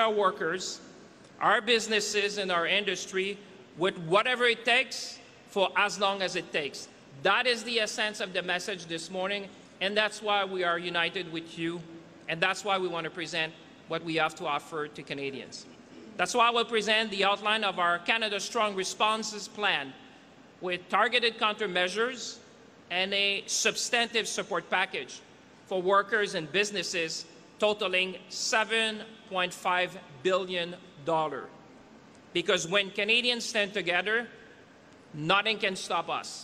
our workers, our businesses, and our industry with whatever it takes for as long as it takes. That is the essence of the message this morning, and that's why we are united with you, and that's why we want to present what we have to offer to Canadians. That's why we'll present the outline of our Canada Strong Responses Plan with targeted countermeasures and a substantive support package for workers and businesses totaling $7.5 billion. Because when Canadians stand together, nothing can stop us.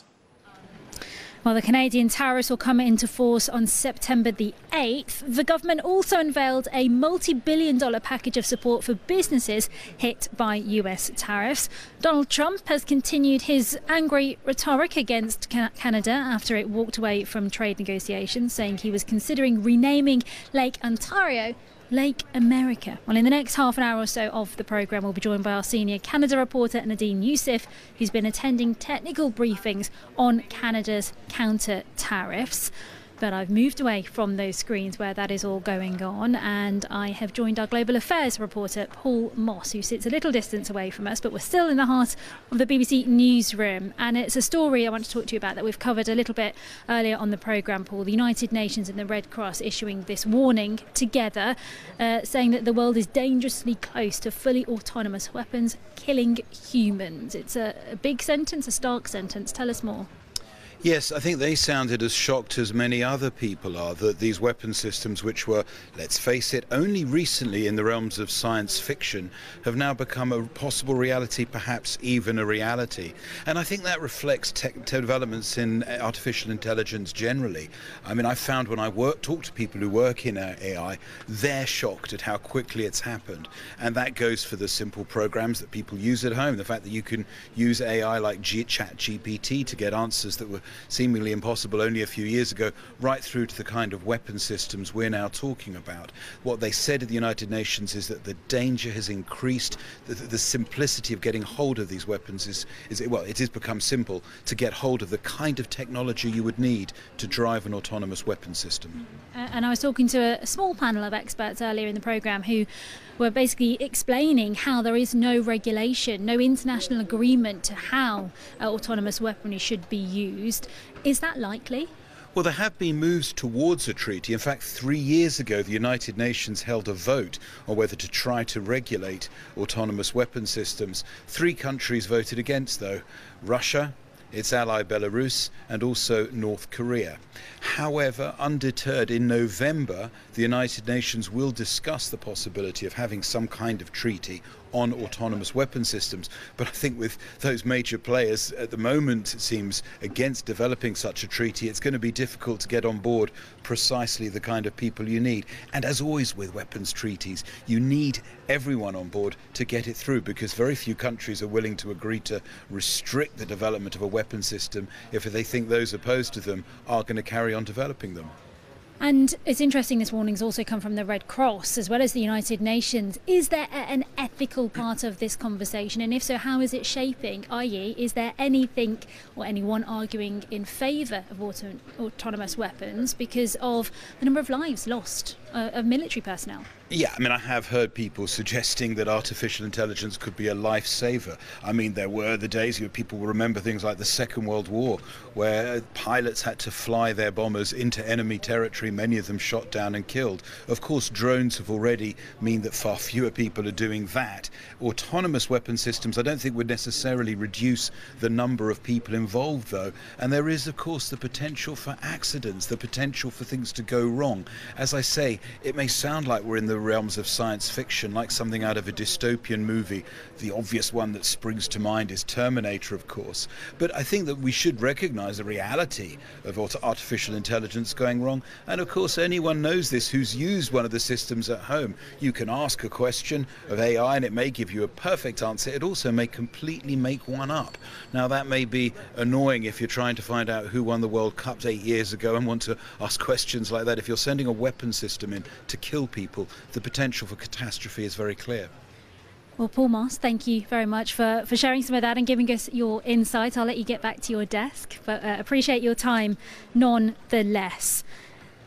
Well, the Canadian tariffs will come into force on September the 8th. The government also unveiled a multi-billion-dollar package of support for businesses hit by US tariffs. Donald Trump has continued his angry rhetoric against Canada after it walked away from trade negotiations, saying he was considering renaming Lake Ontario Lake America. Well, in the next half an hour or so of the programme, we'll be joined by our senior Canada reporter Nadine Youssef, who's been attending technical briefings on Canada's counter-tariffs. But I've moved away from those screens where that is all going on, and I have joined our global affairs reporter Paul Moss, who sits a little distance away from us, but we're still in the heart of the BBC newsroom. And it's a story I want to talk to you about that we've covered a little bit earlier on the programme, Paul. The United Nations and the Red Cross issuing this warning together, saying that the world is dangerously close to fully autonomous weapons killing humans. It's a big sentence, a stark sentence. Tell us more. Yes, I think they sounded as shocked as many other people are that these weapon systems, which were, let's face it, only recently in the realms of science fiction, have now become a possible reality, perhaps even a reality. And I think that reflects developments in artificial intelligence generally. I mean, I found when I talk to people who work in AI, they're shocked at how quickly it's happened. And that goes for the simple programs that people use at home. The fact that you can use AI like ChatGPT to get answers that were seemingly impossible only a few years ago, right through to the kind of weapon systems we're now talking about. What they said at the United Nations is that the danger has increased, the simplicity of getting hold of these weapons well, it has become simple to get hold of the kind of technology you would need to drive an autonomous weapon system. And I was talking to a small panel of experts earlier in the programme who were basically explaining how there is no regulation, no international agreement to how autonomous weaponry should be used. Is that likely? Well, there have been moves towards a treaty. In fact, 3 years ago, the United Nations held a vote on whether to try to regulate autonomous weapon systems. 3 countries voted against, though: Russia, its ally Belarus, and also North Korea. However, undeterred, in November, the United Nations will discuss the possibility of having some kind of treaty on autonomous weapon systems. But I think with those major players at the moment, it seems, against developing such a treaty, it's going to be difficult to get on board precisely the kind of people you need. And as always with weapons treaties, you need everyone on board to get it through, because very few countries are willing to agree to restrict the development of a weapon system if they think those opposed to them are going to carry on developing them. And it's interesting, this warning's also come from the Red Cross as well as the United Nations. Is there an ethical part of this conversation? And if so, how is it shaping? I.e., is there anything or anyone arguing in favour of autonomous weapons because of the number of lives lost of military personnel? Yeah, I mean, I have heard people suggesting that artificial intelligence could be a lifesaver. I mean, there were the days where people will remember things like the Second World War, where pilots had to fly their bombers into enemy territory, many of them shot down and killed. Of course, drones have already mean that far fewer people are doing that. Autonomous weapon systems, I don't think would necessarily reduce the number of people involved, though. And there is, of course, the potential for accidents, the potential for things to go wrong. As I say, it may sound like we're in the realms of science fiction, like something out of a dystopian movie. The obvious one that springs to mind is Terminator, of course. But I think that we should recognize the reality of artificial intelligence going wrong. And of course, anyone knows this who's used one of the systems at home. You can ask a question of AI and it may give you a perfect answer. It also may completely make one up. Now, that may be annoying if you're trying to find out who won the World Cup 8 years ago and want to ask questions like that. If you're sending a weapon system in to kill people, the potential for catastrophe is very clear. Well, Paul Moss, thank you very much for sharing some of that and giving us your insight. I'll let you get back to your desk, but appreciate your time nonetheless.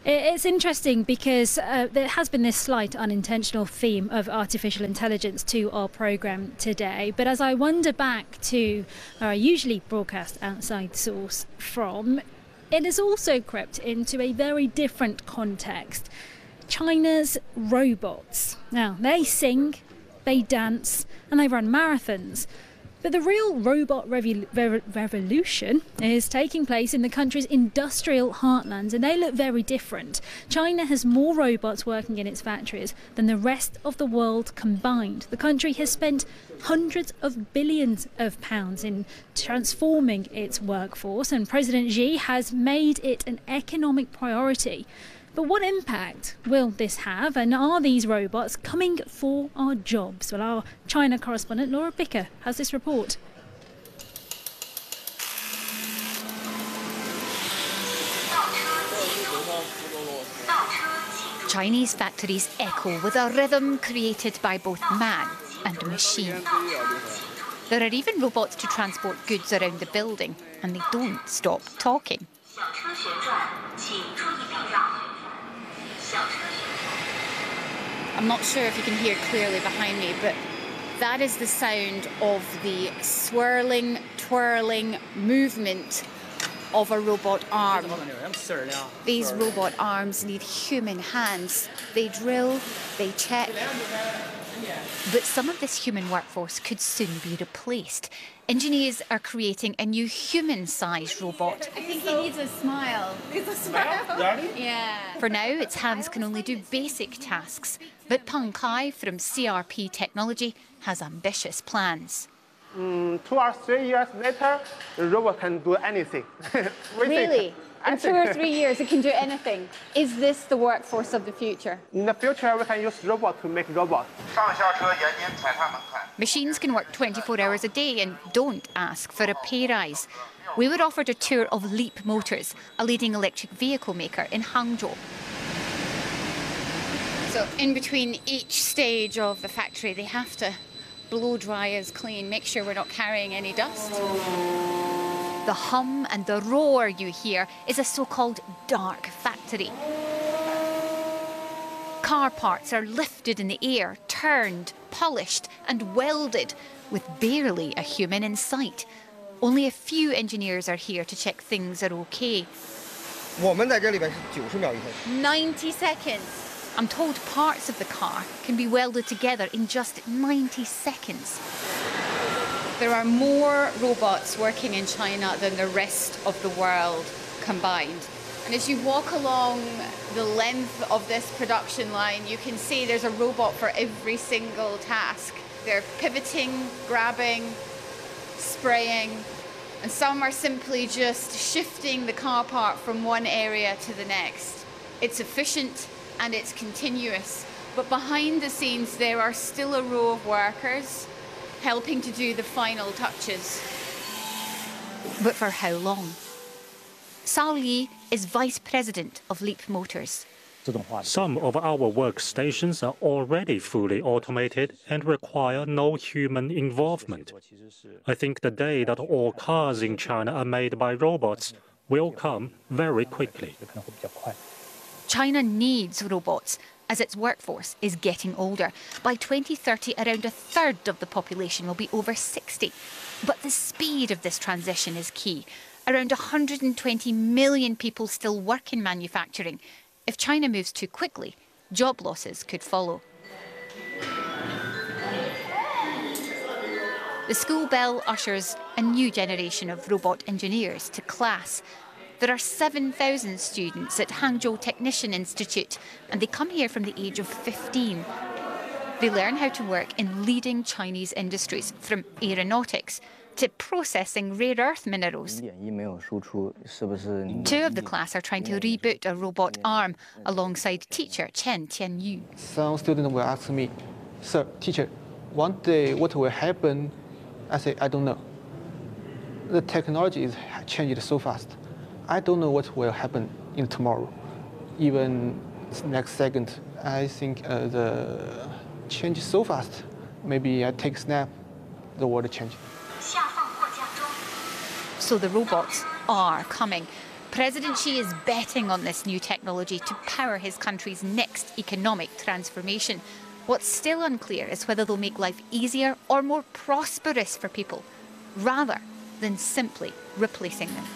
It's interesting because there has been this slight unintentional theme of artificial intelligence to our programme today. But as I wander back to where I usually broadcast Outside Source from, it has also crept into a very different context. China's robots. Now, they sing, they dance, and they run marathons. But the real robot revolution is taking place in the country's industrial heartlands, and they look very different. China has more robots working in its factories than the rest of the world combined. The country has spent hundreds of billions of pounds in transforming its workforce, and President Xi has made it an economic priority. But what impact will this have, and are these robots coming for our jobs? Well, our China correspondent Laura Bicker has this report. Chinese factories echo with a rhythm created by both man and machine. There are even robots to transport goods around the building, and they don't stop talking. I'm not sure if you can hear clearly behind me, but that is the sound of the swirling, twirling movement of a robot arm. These robot arms need human hands. They drill, they check. But some of this human workforce could soon be replaced. Engineers are creating a new human-sized robot. I think he needs a smile. Needs a smile? Yeah. For now, its hands can only do basic tasks. But Peng Kai from CRP Technology has ambitious plans. 2 or 3 years later, the robot can do anything. Really? In 2 or 3 years, it can do anything. Is this the workforce of the future? In the future, we can use robots to make robots. Machines can work 24 hours a day and don't ask for a pay rise. We were offered a tour of Leap Motors, a leading electric vehicle maker in Hangzhou. So in between each stage of the factory, they have to blow dry us clean, make sure we're not carrying any dust. The hum and the roar you hear is a so-called dark factory. Car parts are lifted in the air, turned, polished and welded with barely a human in sight. Only a few engineers are here to check things are okay. 90 seconds. I'm told parts of the car can be welded together in just 90 seconds. There are more robots working in China than the rest of the world combined. And as you walk along the length of this production line, you can see there's a robot for every single task. They're pivoting, grabbing, spraying, and some are simply just shifting the car part from one area to the next. It's efficient and it's continuous, but behind the scenes there are still a row of workers helping to do the final touches. But for how long? Sao Li is vice president of Leap Motors. Some of our workstations are already fully automated and require no human involvement. I think the day that all cars in China are made by robots will come very quickly. China needs robots as its workforce is getting older. By 2030, around a third of the population will be over 60. But the speed of this transition is key. Around 120 million people still work in manufacturing. If China moves too quickly, job losses could follow. The school bell ushers a new generation of robot engineers to class. There are 7,000 students at Hangzhou Technician Institute, and they come here from the age of 15. They learn how to work in leading Chinese industries, from aeronautics to processing rare earth minerals. 2 of the class are trying to reboot a robot arm alongside teacher Chen Tianyu. Some students will ask me, "Sir, teacher, one day what will happen?" I say, "I don't know. The technology is changing so fast. I don't know what will happen in tomorrow. Even next second, I think the change is so fast. Maybe I take a snap, the world changes." So the robots are coming. President Xi is betting on this new technology to power his country's next economic transformation. What's still unclear is whether they'll make life easier or more prosperous for people, rather than simply replacing them.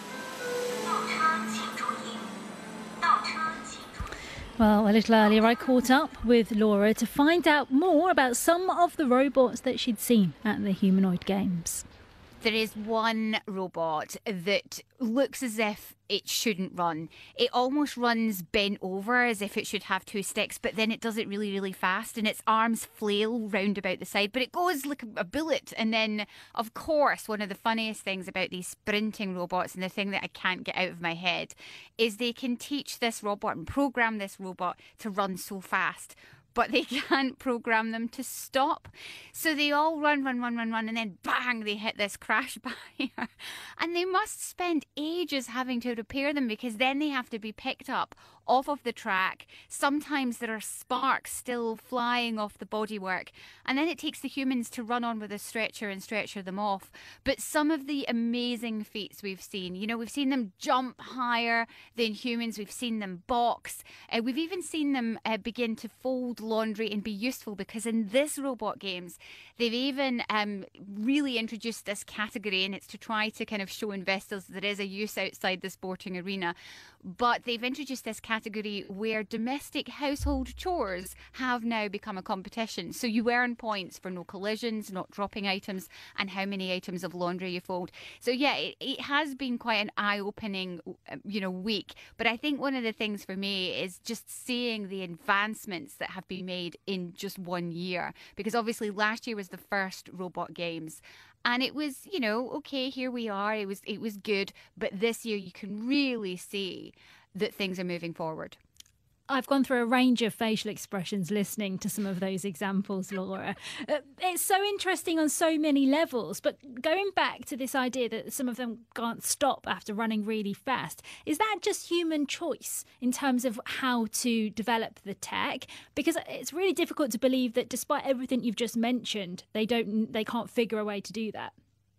Well, a little earlier I caught up with Laura to find out more about some of the robots that she'd seen at the Humanoid Games. There is one robot that looks as if it shouldn't run. It almost runs bent over as if it should have two sticks, but then it does it really, really fast and its arms flail round about the side, but it goes like a bullet. And then, of course, one of the funniest things about these sprinting robots, and the thing that I can't get out of my head, is they can teach this robot and program this robot to run so fast, but they can't program them to stop. So they all run, and then bang, they hit this crash barrier. And they must spend ages having to repair them, because then they have to be picked up off of the track. Sometimes there are sparks still flying off the bodywork. And then it takes the humans to run on with a stretcher and stretcher them off. But some of the amazing feats we've seen, we've seen them jump higher than humans. We've seen them box. We've even seen them begin to fold laundry and be useful, because in this robot games, they've even really introduced this category, and it's to try to kind of show investors there is a use outside the sporting arena. But they've introduced this category where domestic household chores have now become a competition. So you earn points for no collisions, not dropping items, and how many items of laundry you fold. So yeah, it has been quite an eye-opening, week. But I think one of the things for me is just seeing the advancements that have been made in just 1 year. Because obviously last year was the first robot games. And it was, okay, here we are. It was good. But this year you can really see that things are moving forward. I've gone through a range of facial expressions listening to some of those examples, Laura. It's so interesting on so many levels, but going back to this idea that some of them can't stop after running really fast, is that just human choice in terms of how to develop the tech? Because it's really difficult to believe that despite everything you've just mentioned, they can't figure a way to do that.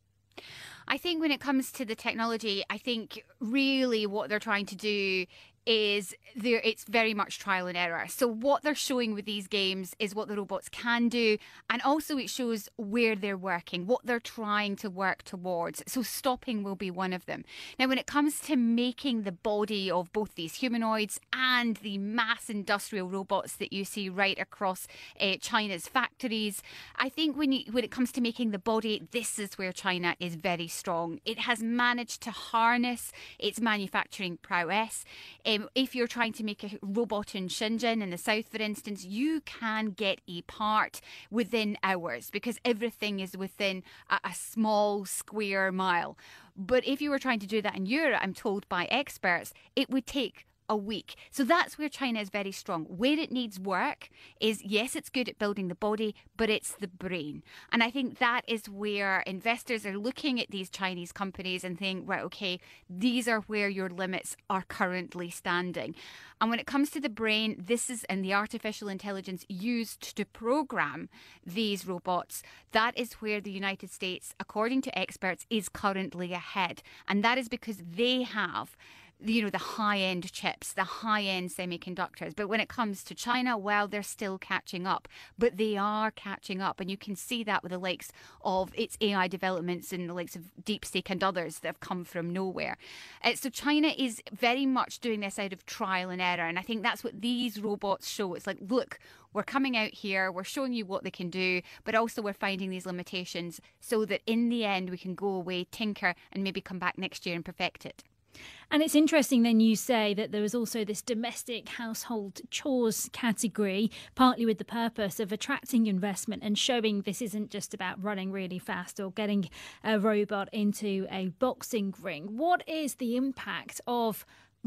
I think when it comes to the technology, I think really what they're trying to do is it's very much trial and error. So what they're showing with these games is what the robots can do, and also it shows where they're working, what they're trying to work towards. So stopping will be one of them. Now, when it comes to making the body of both these humanoids and the mass industrial robots that you see right across China's factories, I think when it comes to making the body, this is where China is very strong. It has managed to harness its manufacturing prowess. If you're trying to make a robot in Shenzhen in the south, for instance, you can get a part within hours, because everything is within a small square mile. But if you were trying to do that in Europe, I'm told by experts, it would take a week. So that's where China is very strong. Where it needs work is, yes, it's good at building the body, but it's the brain. And I think that is where investors are looking at these Chinese companies and think, right, okay, these are where your limits are currently standing. And when it comes to the brain, and the artificial intelligence used to program these robots, that is where the United States, according to experts, is currently ahead. And that is because they have the high-end chips, the high-end semiconductors. But when it comes to China, well, they're still catching up. But they are catching up. And you can see that with the likes of its AI developments and the likes of DeepSeek and others that have come from nowhere. So China is very much doing this out of trial and error. And I think that's what these robots show. It's like, look, we're coming out here, we're showing you what they can do, but also we're finding these limitations so that in the end we can go away, tinker, and maybe come back next year and perfect it. And it's interesting then you say that there was also this domestic household chores category, partly with the purpose of attracting investment and showing this isn't just about running really fast or getting a robot into a boxing ring. What is the impact of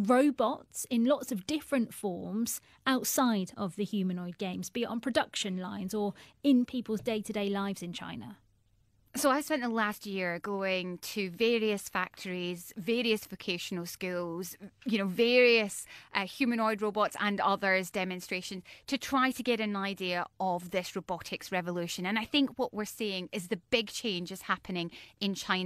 robots in lots of different forms outside of the humanoid games, be it on production lines or in people's day-to-day lives in China? So I spent the last year going to various factories, various vocational schools, various humanoid robots and others demonstrations to try to get an idea of this robotics revolution. And I think what we're seeing is the big change is happening in China's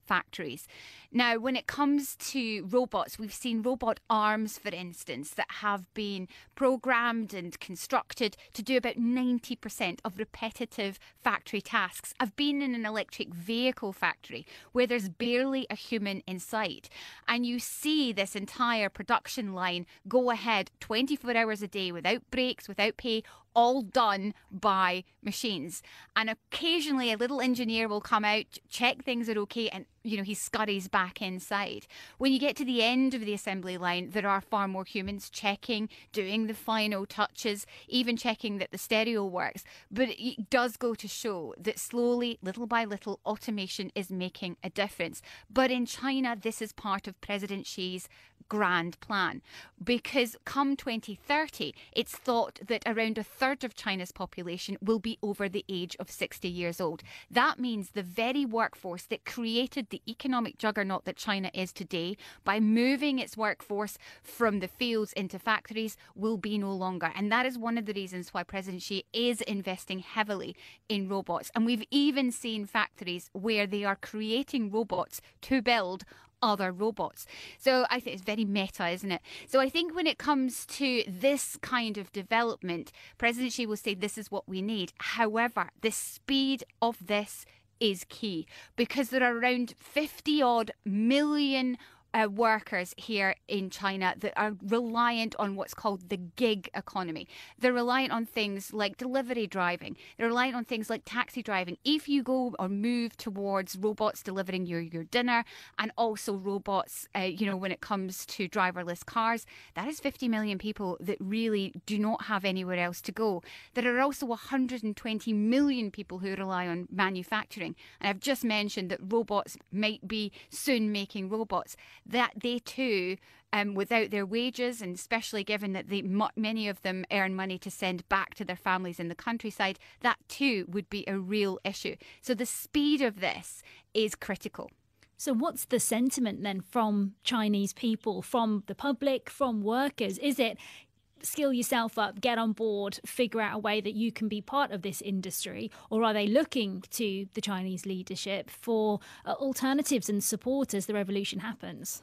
factories. Now, when it comes to robots, we've seen robot arms, for instance, that have been programmed and constructed to do about 90% of repetitive factory tasks. I've been in an electric vehicle factory where there's barely a human in sight, and you see this entire production line go ahead 24 hours a day without breaks, without pay, all done by machines. And occasionally a little engineer will come out, check things are okay, and he scurries back inside. When you get to the end of the assembly line, there are far more humans checking, doing the final touches, even checking that the stereo works. But it does go to show that slowly, little by little, automation is making a difference. But in China, this is part of President Xi's grand plan, because come 2030, it's thought that around a third of China's population will be over the age of 60 years old. That means the very workforce that created the economic juggernaut that China is today, by moving its workforce from the fields into factories, will be no longer. And that is one of the reasons why President Xi is investing heavily in robots. And we've even seen factories where they are creating robots to build other robots. So I think it's very meta, isn't it? So I think when it comes to this kind of development, President Xi will say this is what we need. However, the speed of this is key, because there are around 50 odd million workers here in China that are reliant on what's called the gig economy. They're reliant on things like delivery driving. They're reliant on things like taxi driving. If you go or move towards robots delivering your dinner, and also robots, when it comes to driverless cars, that is 50 million people that really do not have anywhere else to go. There are also 120 million people who rely on manufacturing. And I've just mentioned that robots might be soon making robots. That they too, without their wages, and especially given that many of them earn money to send back to their families in the countryside, that too would be a real issue. So the speed of this is critical. So what's the sentiment then from Chinese people, from the public, from workers? Is it skill yourself up, get on board, figure out a way that you can be part of this industry? Or are they looking to the Chinese leadership for alternatives and support as the revolution happens?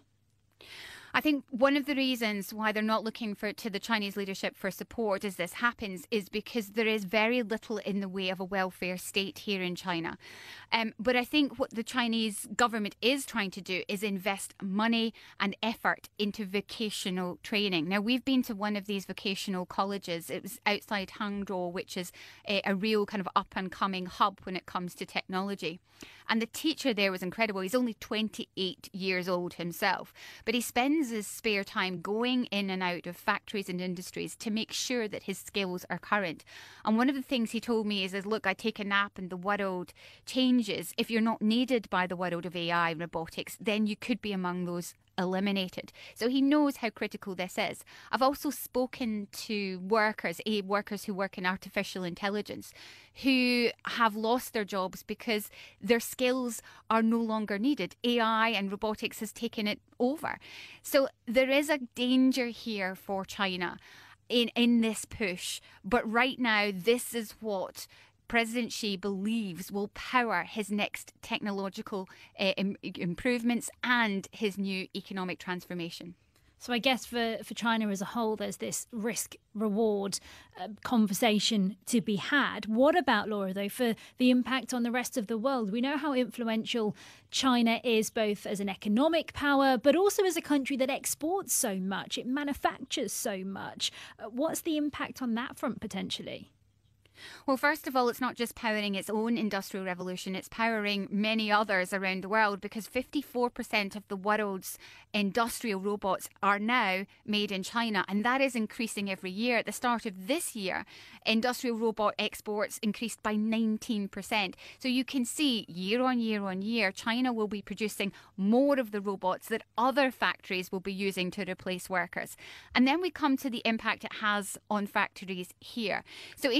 I think one of the reasons why they're not looking to the Chinese leadership for support as this happens is because there is very little in the way of a welfare state here in China. But I think what the Chinese government is trying to do is invest money and effort into vocational training. Now, we've been to one of these vocational colleges. It was outside Hangzhou, which is a real kind of up-and-coming hub when it comes to technology. And the teacher there was incredible. He's only 28 years old himself, but he spends his spare time going in and out of factories and industries to make sure that his skills are current. And one of the things he told me is look, I take a nap and the world changes. If you're not needed by the world of AI and robotics, then you could be among those eliminated. So he knows how critical this is. I've also spoken to workers who work in artificial intelligence, who have lost their jobs because their skills are no longer needed. AI and robotics has taken it over. So there is a danger here for China in this push. But right now, this is what President Xi believes will power his next technological improvements and his new economic transformation. So I guess for China as a whole, there's this risk-reward conversation to be had. What about, Laura, though, for the impact on the rest of the world? We know how influential China is, both as an economic power, but also as a country that exports so much. It manufactures so much. What's the impact on that front, potentially? Well, first of all, it's not just powering its own industrial revolution, it's powering many others around the world, because 54% of the world's industrial robots are now made in China, and that is increasing every year. At the start of this year, industrial robot exports increased by 19%. So you can see year on year, China will be producing more of the robots that other factories will be using to replace workers. And then we come to the impact it has on factories here. So if you're making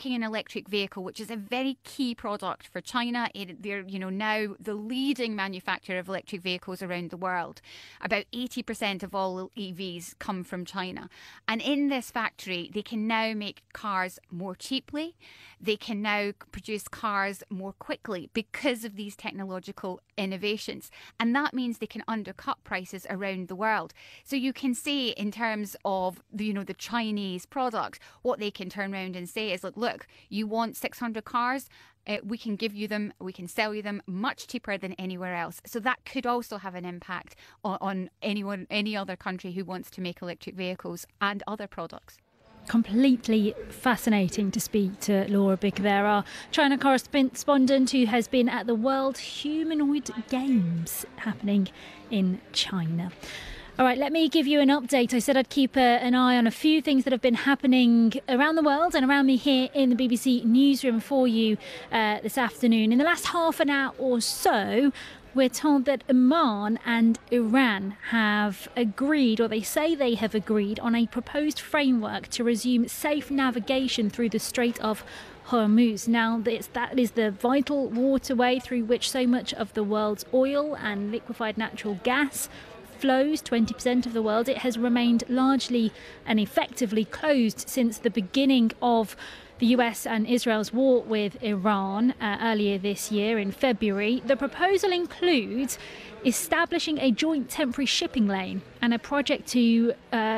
making an electric vehicle, which is a very key product for China. They're, now the leading manufacturer of electric vehicles around the world. About 80% of all EVs come from China. And in this factory, they can now make cars more cheaply. They can now produce cars more quickly because of these technological innovations. And that means they can undercut prices around the world. So you can see in terms of the Chinese product, what they can turn around and say is, look, you want 600 cars? We can give you them, we can sell you them much cheaper than anywhere else. So that could also have an impact on any other country who wants to make electric vehicles and other products. Completely fascinating to speak to Laura Bicker there, our China correspondent who has been at the World Humanoid Games happening in China. All right, let me give you an update. I said I'd keep an eye on a few things that have been happening around the world and around me here in the BBC newsroom for you this afternoon. In the last half an hour or so, we're told that Oman and Iran have agreed, or they say they have agreed, on a proposed framework to resume safe navigation through the Strait of Hormuz. Now, that is the vital waterway through which so much of the world's oil and liquefied natural gas flows, 20% of the world. It has remained largely and effectively closed since the beginning of the US and Israel's war with Iran earlier this year in February. The proposal includes establishing a joint temporary shipping lane and a project to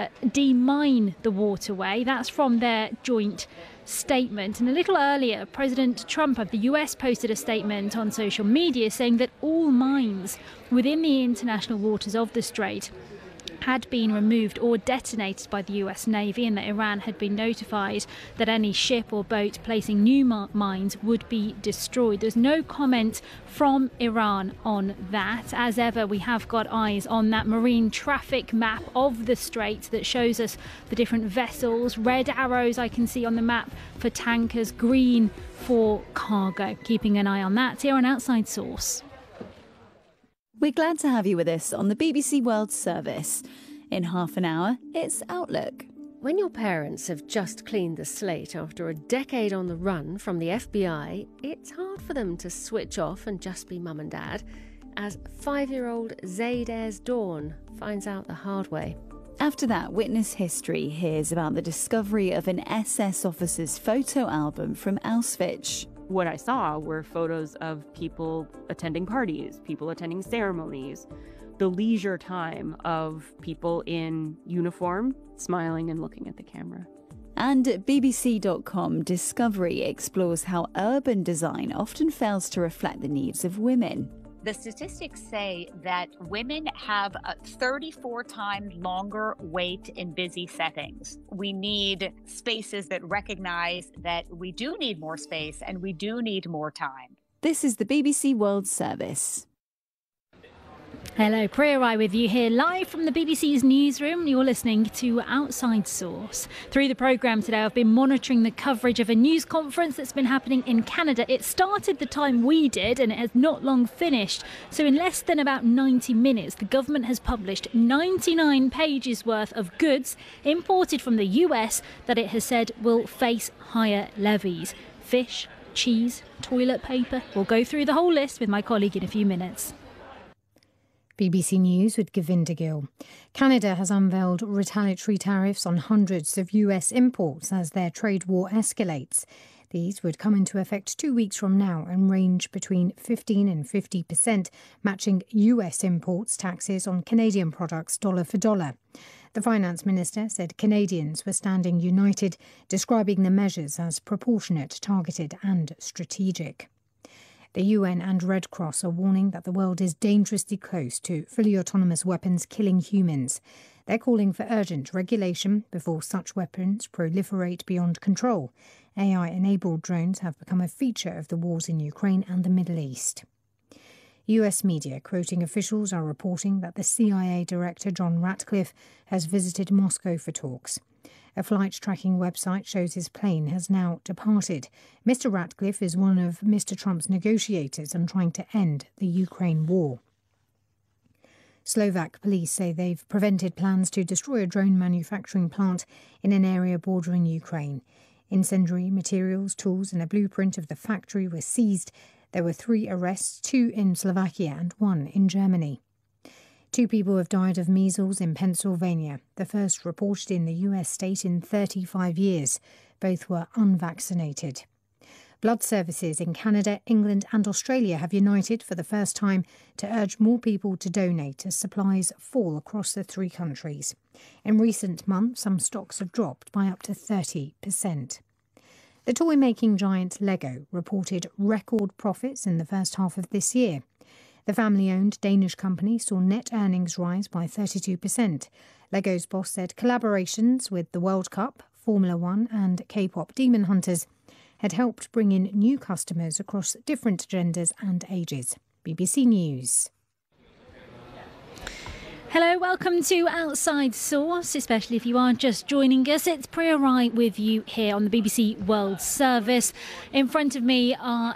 demine the waterway. That's from their joint statement. And a little earlier, President Trump of the US posted a statement on social media saying that all mines within the international waters of the Strait had been removed or detonated by the US Navy, and that Iran had been notified that any ship or boat placing new mines would be destroyed. There's no comment from Iran on that. As ever, we have got eyes on that marine traffic map of the Strait that shows us the different vessels. Red arrows I can see on the map for tankers, green for cargo. Keeping an eye on that here on Outside Source. We're glad to have you with us on the BBC World Service. In half an hour, it's Outlook. When your parents have just cleaned the slate after a decade on the run from the FBI, it's hard for them to switch off and just be mum and dad, as 5-year-old Zaid Ayres Dawn finds out the hard way. After that, Witness History hears about the discovery of an SS officer's photo album from Auschwitz. What I saw were photos of people attending parties, people attending ceremonies, the leisure time of people in uniform, smiling and looking at the camera. And at BBC.com, Discovery explores how urban design often fails to reflect the needs of women. The statistics say that women have a 34 times longer wait in busy settings. We need spaces that recognize that we do need more space and we do need more time. This is the BBC World Service. Hello, Priya Rai with you here live from the BBC's newsroom. You're listening to Outside Source. Through the programme today, I've been monitoring the coverage of a news conference that's been happening in Canada. It started the time we did and it has not long finished. So in less than about 90 minutes, the government has published 99 pages worth of goods imported from the US that it has said will face higher levies. Fish, cheese, toilet paper. We'll go through the whole list with my colleague in a few minutes. BBC News with Govinda Gill. Canada has unveiled retaliatory tariffs on hundreds of US imports as their trade war escalates. These would come into effect 2 weeks from now and range between 15% and 50%, matching US imports taxes on Canadian products dollar for dollar. The finance minister said Canadians were standing united, describing the measures as proportionate, targeted and strategic. The UN and Red Cross are warning that the world is dangerously close to fully autonomous weapons killing humans. They're calling for urgent regulation before such weapons proliferate beyond control. AI-enabled drones have become a feature of the wars in Ukraine and the Middle East. US media, quoting officials, are reporting that the CIA Director John Ratcliffe has visited Moscow for talks. A flight tracking website shows his plane has now departed. Mr. Ratcliffe is one of Mr. Trump's negotiators and trying to end the Ukraine war. Slovak police say they've prevented plans to destroy a drone manufacturing plant in an area bordering Ukraine. Incendiary materials, tools and a blueprint of the factory were seized. There were 3 arrests, 2 in Slovakia and 1 in Germany. 2 people have died of measles in Pennsylvania, the first reported in the US state in 35 years. Both were unvaccinated. Blood services in Canada, England and Australia have united for the first time to urge more people to donate as supplies fall across the 3 countries. In recent months, some stocks have dropped by up to 30%. The toy-making giant Lego reported record profits in the first half of this year. The family-owned Danish company saw net earnings rise by 32%. Lego's boss said collaborations with the World Cup, Formula One and K-pop Demon Hunters had helped bring in new customers across different genders and ages. BBC News. Hello, welcome to Outside Source, especially if you are just joining us. It's Priya Rai with you here on the BBC World Service. In front of me are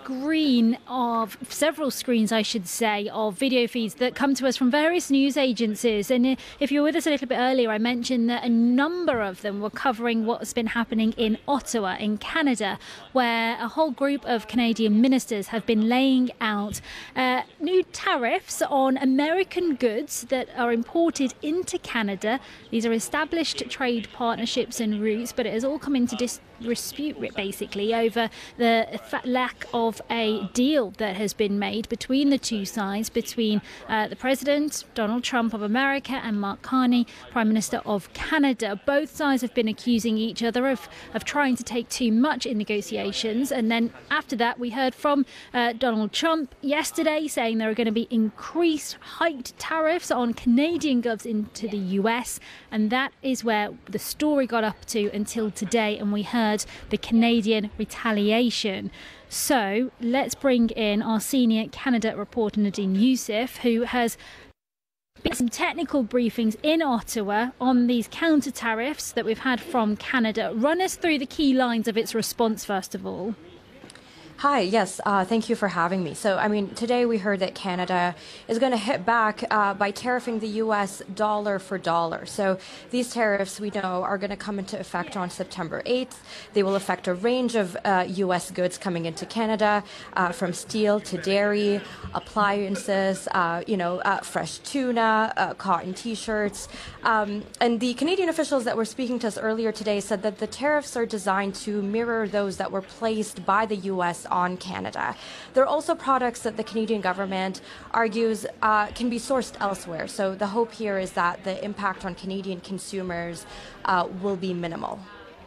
several screens, I should say, of video feeds that come to us from various news agencies. And if you were with us a little bit earlier, I mentioned that a number of them were covering what's been happening in Ottawa, in Canada, where a whole group of Canadian ministers have been laying out new tariffs on American goods that are imported into Canada. These are established trade partnerships and routes, but it has all come into dispute basically over the lack of a deal that has been made between the two sides, between the President, Donald Trump of America, and Mark Carney, Prime Minister of Canada. Both sides have been accusing each other of trying to take too much in negotiations, and then after that we heard from Donald Trump yesterday saying there are going to be increased hiked tariffs on Canadian goods into the US, and that is where the story got up to until today, and we heard the Canadian retaliation. So let's bring in our senior Canada reporter Nadine Youssef, who has been some technical briefings in Ottawa on these counter tariffs that we've had from Canada. Run us through the key lines of its response first of all. Hi, yes, thank you for having me. So, today we heard that Canada is going to hit back by tariffing the U.S. dollar for dollar. So these tariffs, we know, are going to come into effect on September 8th. They will affect a range of U.S. goods coming into Canada, from steel to dairy, appliances, fresh tuna, cotton T-shirts. And the Canadian officials that were speaking to us earlier today said that the tariffs are designed to mirror those that were placed by the U.S. on Canada. There are also products that the Canadian government argues can be sourced elsewhere. So the hope here is that the impact on Canadian consumers will be minimal.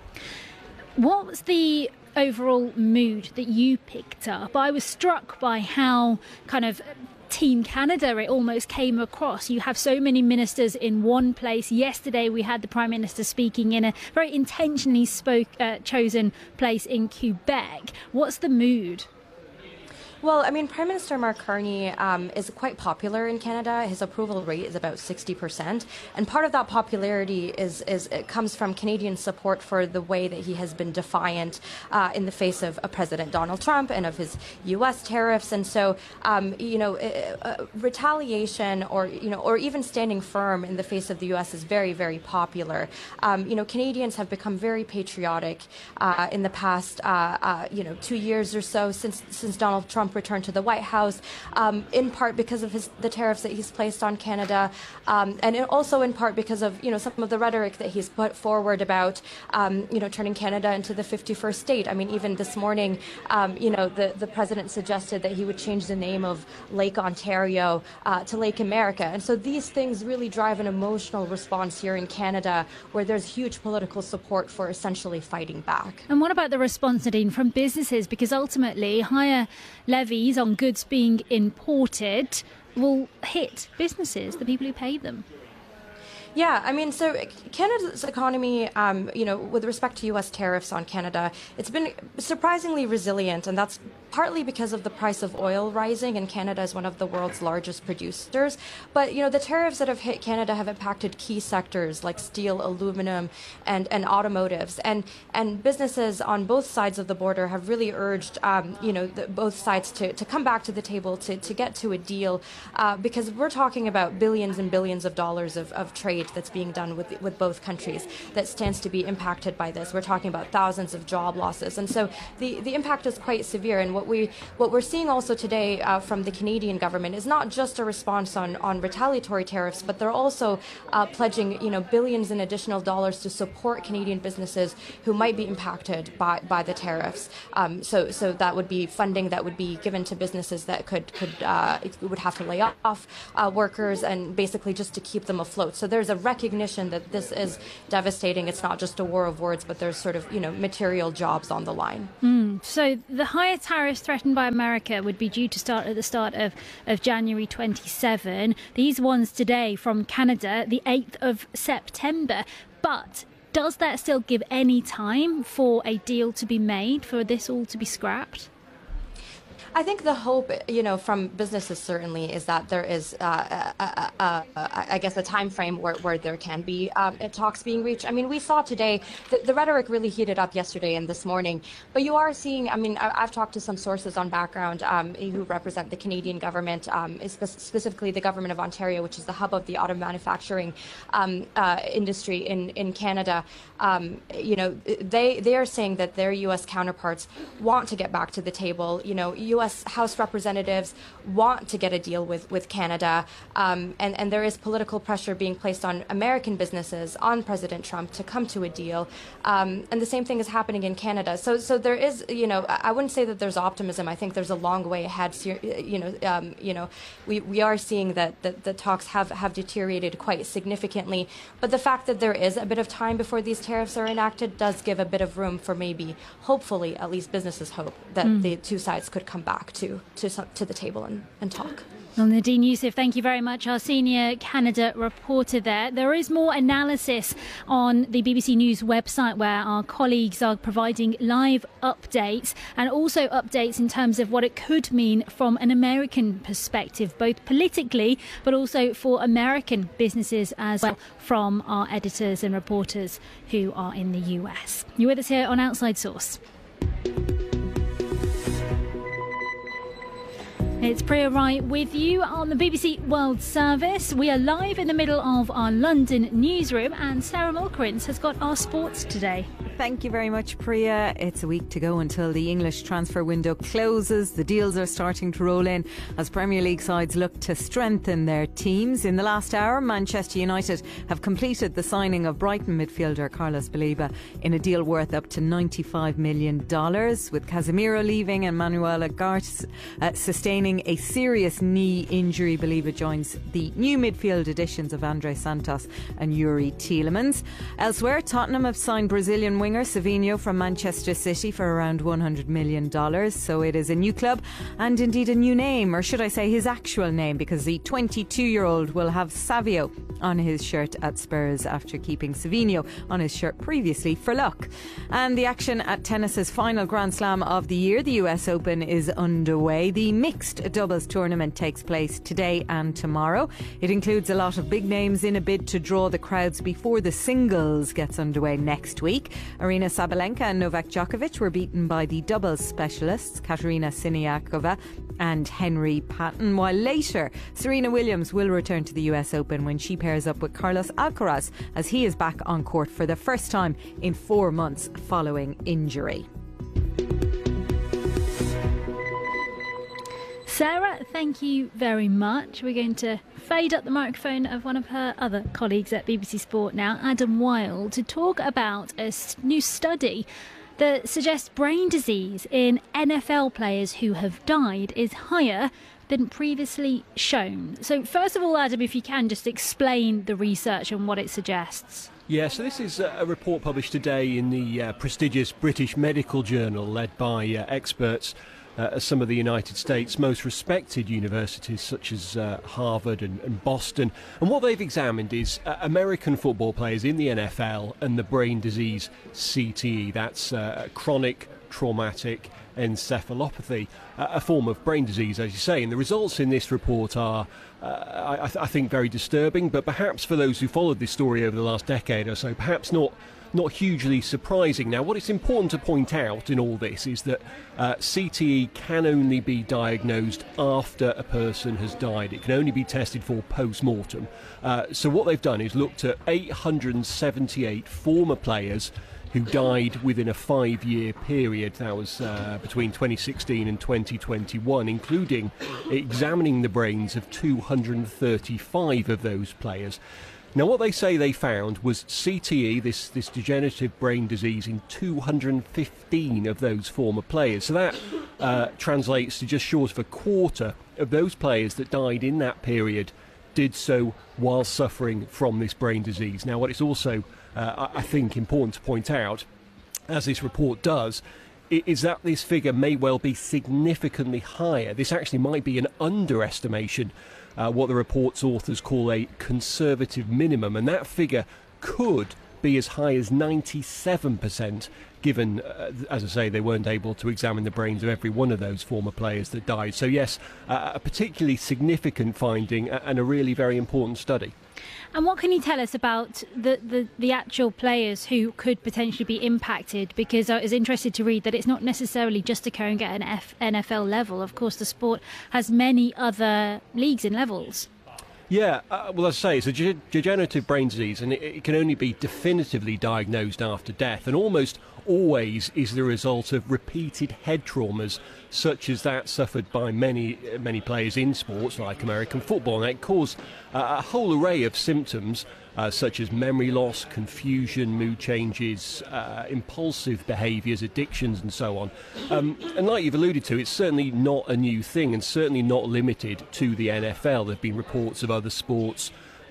What was the overall mood that you picked up? I was struck by how kind of Team Canada it almost came across. You have so many ministers in one place. Yesterday we had the Prime Minister speaking in a very intentionally chosen place in Quebec. What's the mood? Well, Prime Minister Mark Carney is quite popular in Canada. His approval rate is about 60%. And part of that popularity it comes from Canadian support for the way that he has been defiant in the face of President Donald Trump and of his U.S. tariffs. And so, retaliation or even standing firm in the face of the U.S. is very, very popular. Canadians have become very patriotic in the past, 2 years or so since Donald Trump returned to the White House, in part because of the tariffs that he's placed on Canada, and also in part because of some of the rhetoric that he's put forward about turning Canada into the 51st state. Even this morning, the president suggested that he would change the name of Lake Ontario to Lake America, and so these things really drive an emotional response here in Canada, where there's huge political support for essentially fighting back. And what about the response, Nadine, from businesses? Because ultimately, higher levies on goods being imported will hit businesses, the people who pay them. Yeah, so Canada's economy, with respect to U.S. tariffs on Canada, it's been surprisingly resilient, and that's partly because of the price of oil rising, and Canada is one of the world's largest producers. But, the tariffs that have hit Canada have impacted key sectors like steel, aluminum, and automotives. And businesses on both sides of the border have really urged, both sides to come back to the table to get to a deal, because we're talking about billions and billions of dollars of trade trade that's being done with both countries that stands to be impacted by this. We're talking about thousands of job losses, and so the impact is quite severe. And what we're seeing also today from the Canadian government is not just a response on retaliatory tariffs, but they're also pledging billions in additional dollars to support Canadian businesses who might be impacted by the tariffs. So that would be funding that would be given to businesses that would have to lay off workers, and basically just to keep them afloat. So there's a recognition that this is devastating. It's not just a war of words, but there's sort of material jobs on the line. So the higher tariffs threatened by America would be due to start at the start of January 27. These ones today from Canada, the 8th of September. But does that still give any time for a deal to be made, for this all to be scrapped? I think the hope, from businesses certainly is that there is, I guess, a time frame where there can be talks being reached. I mean, we saw today the rhetoric really heated up yesterday and this morning, but you are seeing. I mean, I've talked to some sources on background who represent the Canadian government, specifically the government of Ontario, which is the hub of the auto manufacturing industry in Canada. They are saying that their U.S. counterparts want to get back to the table. U.S. House representatives want to get a deal with Canada, and there is political pressure being placed on American businesses, on President Trump, to come to a deal, and the same thing is happening in Canada. So there is, I wouldn't say that there's optimism. I think there's a long way ahead. We are seeing that the talks have deteriorated quite significantly, but the fact that there is a bit of time before these tariffs are enacted does give a bit of room for maybe, hopefully, at least businesses hope that the two sides could come back to the table and talk. Well, Nadine Youssef, thank you very much, our senior Canada reporter there. There is more analysis on the BBC News website where our colleagues are providing live updates and also updates in terms of what it could mean from an American perspective, both politically but also for American businesses as well, from our editors and reporters who are in the US. You're with us here on Outside Source. It's Priya Wright with you on the BBC World Service. We are live in the middle of our London newsroom, and Sarah Mulkerins has got our sports today. Thank you very much, Priya. It's a week to go until the English transfer window closes. The deals are starting to roll in as Premier League sides look to strengthen their teams. In the last hour, Manchester United have completed the signing of Brighton midfielder Carlos Baleba in a deal worth up to $95 million, with Casemiro leaving and Manuel Ugarte sustaining a serious knee injury. Baleba joins the new midfield additions of Andre Santos and Yuri Tielemans. Elsewhere, Tottenham have signed Brazilian winger Savinho from Manchester City for around $100 million. So it is a new club and indeed a new name, or should I say his actual name, because the 22-year-old will have Savio on his shirt at Spurs after keeping Savinho on his shirt previously for luck. And the action at tennis's final Grand Slam of the year, the US Open, is underway. The mixed doubles tournament takes place today and tomorrow. It includes a lot of big names in a bid to draw the crowds before the singles gets underway next week. Aryna Sabalenka and Novak Djokovic were beaten by the doubles specialists Katerina Siniakova and Henry Patton, while later Serena Williams will return to the US Open when she pairs up with Carlos Alcaraz as he is back on court for the first time in 4 months following injury. Sarah, thank you very much. We're going to fade up the microphone of one of her other colleagues at BBC Sport now, Adam Wilde, to talk about a new study that suggests brain disease in NFL players who have died is higher than previously shown. So first of all, Adam, if you can just explain the research and what it suggests. Yeah, so this is a report published today in the prestigious British Medical Journal, led by experts at some of the United States' most respected universities, such as Harvard and Boston. And what they've examined is American football players in the NFL and the brain disease CTE. That's chronic post-traumatic encephalopathy, a form of brain disease, as you say. And the results in this report are, I think, very disturbing, but perhaps for those who followed this story over the last decade or so, perhaps not hugely surprising. Now, what it's important to point out in all this is that CTE can only be diagnosed after a person has died. It can only be tested for post-mortem. So what they've done is looked at 878 former players who died within a 5-year period. That was between 2016 and 2021, including examining the brains of 235 of those players. Now, what they say they found was CTE, this degenerative brain disease, in 215 of those former players. So that translates to just short of a quarter of those players that died in that period did so while suffering from this brain disease. Now, what it's also, I think, important to point out, as this report does, is that this figure may well be significantly higher. This actually might be an underestimation, what the report's authors call a conservative minimum, and that figure could be as high as 97%, given, as I say, they weren't able to examine the brains of every one of those former players that died. So yes, a particularly significant finding and a really very important study. And what can you tell us about the actual players who could potentially be impacted? Because I was interested to read that it's not necessarily just occurring at an NFL level. Of course, the sport has many other leagues and levels. Yeah, well, as I say, it's a degenerative brain disease, and it can only be definitively diagnosed after death, and almost always is the result of repeated head traumas, such as that suffered by many players in sports like American football. And it caused a whole array of symptoms, such as memory loss, confusion, mood changes, impulsive behaviours, addictions, and so on. And like you've alluded to, it's certainly not a new thing, and certainly not limited to the NFL. There have been reports of other sports,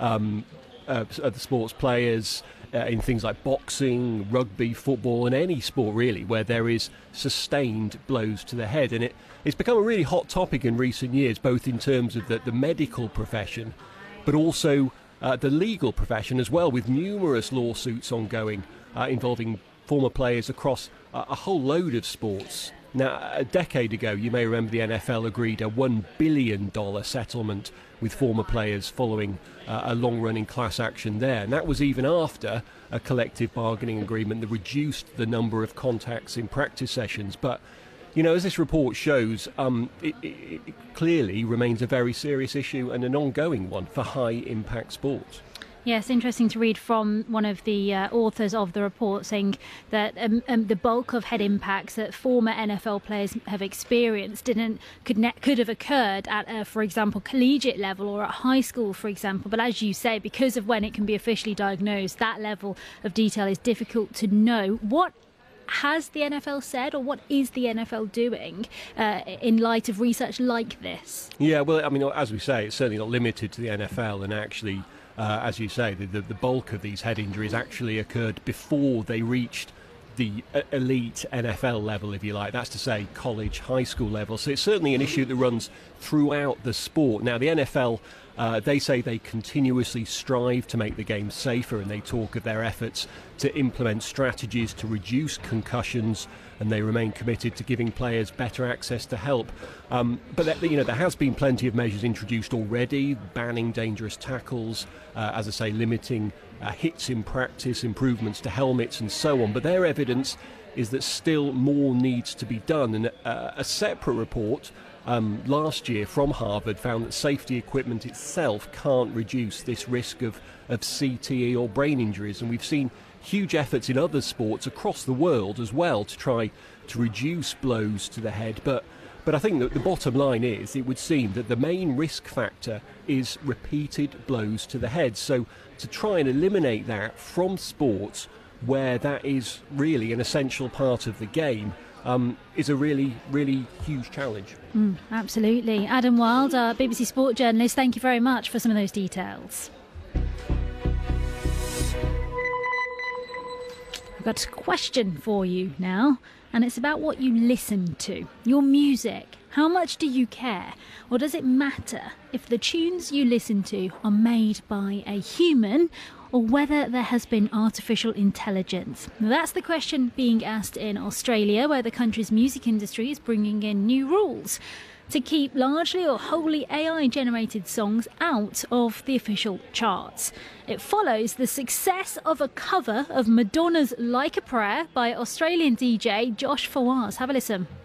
other sports players in things like boxing, rugby, football, and any sport really where there is sustained blows to the head. And it's become a really hot topic in recent years, both in terms of the medical profession, but also the legal profession as well, with numerous lawsuits ongoing involving former players across a whole load of sports. Now, a decade ago, you may remember the NFL agreed a $1 billion settlement with former players following a long-running class action there. And that was even after a collective bargaining agreement that reduced the number of contacts in practice sessions. But, you know, as this report shows, it clearly remains a very serious issue and an ongoing one for high-impact sports. Yes, interesting to read from one of the authors of the report saying that the bulk of head impacts that former NFL players have experienced could have occurred at, for example, collegiate level or at high school, for example. But as you say, because of when it can be officially diagnosed, that level of detail is difficult to know. What has the NFL said, or what is the NFL doing in light of research like this? Yeah, well, I mean, as we say, it's certainly not limited to the NFL, and actually, as you say, the bulk of these head injuries actually occurred before they reached the elite NFL level, if you like. That's to say, college, high school level. So it's certainly an issue that runs throughout the sport. Now, the NFL, they say they continuously strive to make the game safer, and they talk of their efforts to implement strategies to reduce concussions, and they remain committed to giving players better access to help. But there has been plenty of measures introduced already, banning dangerous tackles, as I say, limiting hits in practice, improvements to helmets, and so on. But their evidence is that still more needs to be done. And a separate report last year from Harvard found that safety equipment itself can't reduce this risk of CTE or brain injuries. And we've seen huge efforts in other sports across the world as well to try to reduce blows to the head. But I think that the bottom line is, it would seem that the main risk factor is repeated blows to the head. So to try and eliminate that from sports where that is really an essential part of the game is a really, really huge challenge. Absolutely. Adam Wild, our BBC Sport journalist, thank you very much for some of those details. I've got a question for you now, and it's about what you listen to, your music. How much do you care? Or does it matter if the tunes you listen to are made by a human or whether there has been artificial intelligence. Now, that's the question being asked in Australia, where the country's music industry is bringing in new rules to keep largely or wholly AI-generated songs out of the official charts. It follows the success of a cover of Madonna's Like a Prayer by Australian DJ Josh Fawaz. Have a listen.